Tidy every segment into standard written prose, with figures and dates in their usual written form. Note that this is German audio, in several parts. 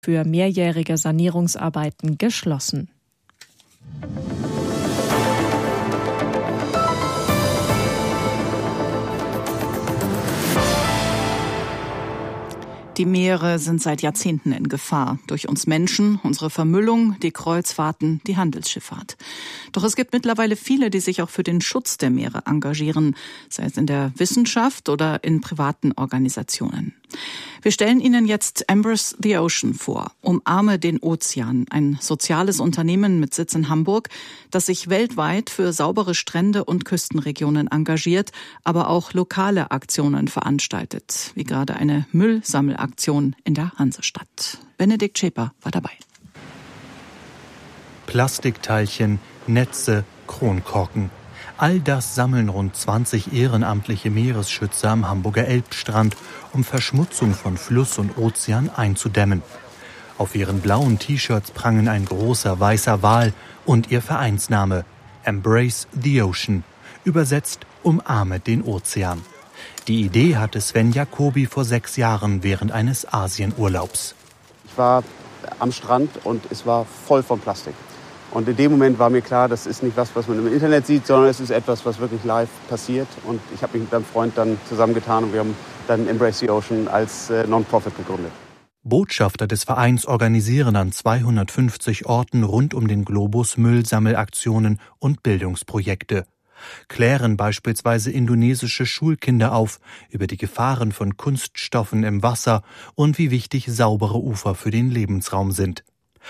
für mehrjährige Sanierungsarbeiten geschlossen. Die Meere sind seit Jahrzehnten in Gefahr. Durch uns Menschen, unsere Vermüllung, die Kreuzfahrten, die Handelsschifffahrt. Doch es gibt mittlerweile viele, die sich auch für den Schutz der Meere engagieren, sei es in der Wissenschaft oder in privaten Organisationen. Wir stellen Ihnen jetzt Embrace the Ocean vor. Umarme den Ozean, ein soziales Unternehmen mit Sitz in Hamburg, das sich weltweit für saubere Strände und Küstenregionen engagiert, aber auch lokale Aktionen veranstaltet, wie gerade eine Müllsammelaktion in der Hansestadt. Benedikt Schäper war dabei. Plastikteilchen, Netze, Kronkorken. All das sammeln rund 20 ehrenamtliche Meeresschützer am Hamburger Elbstrand, um Verschmutzung von Fluss und Ozean einzudämmen. Auf ihren blauen T-Shirts prangen ein großer weißer Wal und ihr Vereinsname Embrace the Ocean, übersetzt Umarme den Ozean. Die Idee hatte Sven Jacobi vor 6 Jahren während eines Asienurlaubs. Ich war am Strand und es war voll von Plastik. Und in dem Moment war mir klar, das ist nicht was man im Internet sieht, sondern es ist etwas, was wirklich live passiert. Und ich habe mich mit meinem Freund dann zusammengetan und wir haben dann Embrace the Ocean als Non-Profit gegründet. Botschafter des Vereins organisieren an 250 Orten rund um den Globus Müllsammelaktionen und Bildungsprojekte. Klären beispielsweise indonesische Schulkinder auf über die Gefahren von Kunststoffen im Wasser und wie wichtig saubere Ufer für den Lebensraum sind.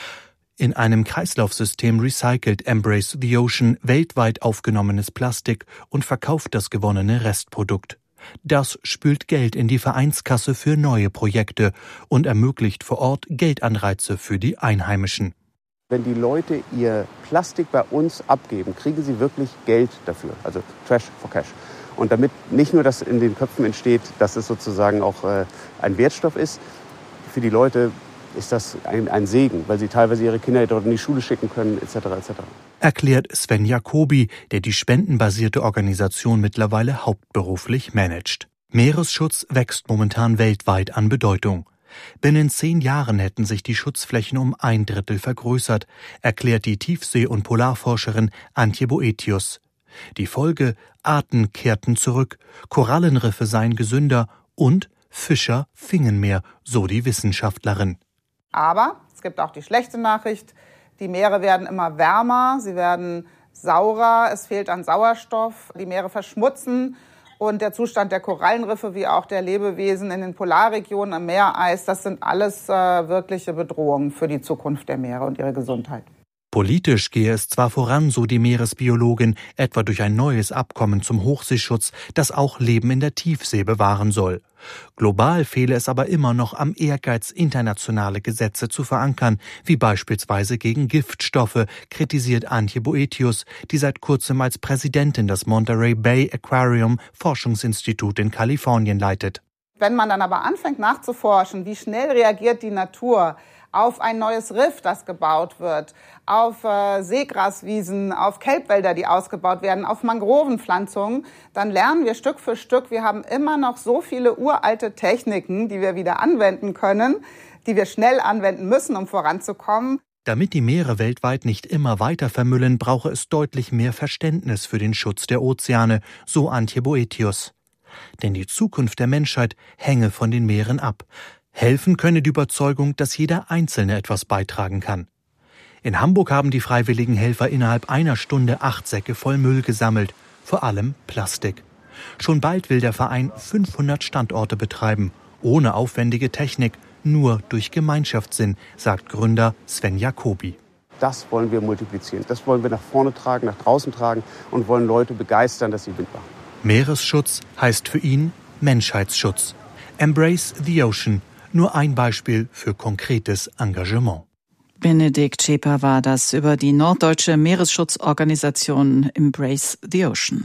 In einem Kreislaufsystem recycelt Embrace the Ocean weltweit aufgenommenes Plastik und verkauft das gewonnene Restprodukt. Das spült Geld in die Vereinskasse für neue Projekte und ermöglicht vor Ort Geldanreize für die Einheimischen. Wenn die Leute ihr Plastik bei uns abgeben, kriegen sie wirklich Geld dafür, also Trash for Cash. Und damit nicht nur das in den Köpfen entsteht, dass es sozusagen auch ein Wertstoff ist, für die Leute ist das ein Segen, weil sie teilweise ihre Kinder dort in die Schule schicken können, etc. etc. Erklärt Sven Jacobi, der die spendenbasierte Organisation mittlerweile hauptberuflich managt. Meeresschutz wächst momentan weltweit an Bedeutung. Binnen 10 Jahren hätten sich die Schutzflächen um 1/3 vergrößert, erklärt die Tiefsee- und Polarforscherin Antje Boetius. Die Folge: Arten kehrten zurück, Korallenriffe seien gesünder und Fischer fingen mehr, so die Wissenschaftlerin. Aber es gibt auch die schlechte Nachricht, die Meere werden immer wärmer, sie werden saurer, es fehlt an Sauerstoff, die Meere verschmutzen und der Zustand der Korallenriffe wie auch der Lebewesen in den Polarregionen am Meereis, das sind alles wirkliche Bedrohungen für die Zukunft der Meere und ihre Gesundheit. Politisch gehe es zwar voran, so die Meeresbiologin, etwa durch ein neues Abkommen zum Hochseeschutz, das auch Leben in der Tiefsee bewahren soll. Global fehle es aber immer noch am Ehrgeiz, internationale Gesetze zu verankern, wie beispielsweise gegen Giftstoffe, kritisiert Antje Boetius, die seit kurzem als Präsidentin das Monterey Bay Aquarium Forschungsinstitut in Kalifornien leitet. Wenn man dann aber anfängt nachzuforschen, wie schnell reagiert die Natur auf ein neues Riff, das gebaut wird, auf Seegraswiesen, auf Kelbwälder, die ausgebaut werden, auf Mangrovenpflanzungen, dann lernen wir Stück für Stück, wir haben immer noch so viele uralte Techniken, die wir wieder anwenden können, die wir schnell anwenden müssen, um voranzukommen. Damit die Meere weltweit nicht immer weiter vermüllen, brauche es deutlich mehr Verständnis für den Schutz der Ozeane, so Antje Boetius. Denn die Zukunft der Menschheit hänge von den Meeren ab. Helfen könne die Überzeugung, dass jeder Einzelne etwas beitragen kann. In Hamburg haben die freiwilligen Helfer innerhalb einer Stunde 8 Säcke voll Müll gesammelt, vor allem Plastik. Schon bald will der Verein 500 Standorte betreiben, ohne aufwendige Technik, nur durch Gemeinschaftssinn, sagt Gründer Sven Jacobi. Das wollen wir multiplizieren, das wollen wir nach vorne tragen, nach draußen tragen und wollen Leute begeistern, dass sie mitmachen. Meeresschutz heißt für ihn Menschheitsschutz. Embrace the Ocean. Nur ein Beispiel für konkretes Engagement. Benedikt Schäper war das über die norddeutsche Meeresschutzorganisation Embrace the Ocean.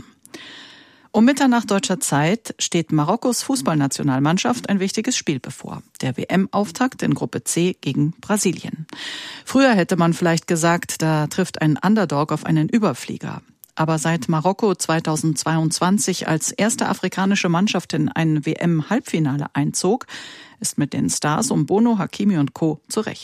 Um Mitternacht deutscher Zeit steht Marokkos Fußballnationalmannschaft ein wichtiges Spiel bevor. Der WM-Auftakt in Gruppe C gegen Brasilien. Früher hätte man vielleicht gesagt, da trifft ein Underdog auf einen Überflieger. Aber seit Marokko 2022 als erste afrikanische Mannschaft in ein WM-Halbfinale einzog, ist mit den Stars um Bono, Hakimi und Co. zurecht.